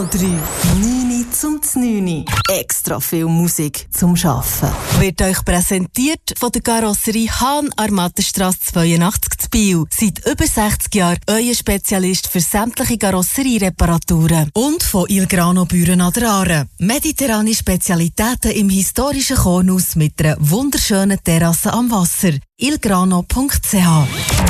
3. 9 zum 9. Extra viel Musik zum Schaffen. Wird euch präsentiert von der Karosserie Hahn Armatenstrasse 82 zu Biel. Seit über 60 Jahren euer Spezialist für sämtliche Karosseriereparaturen. Und von Il Grano Büren an der Aare. Mediterrane Spezialitäten im historischen Kornhaus mit einer wunderschönen Terrasse am Wasser. ilgrano.ch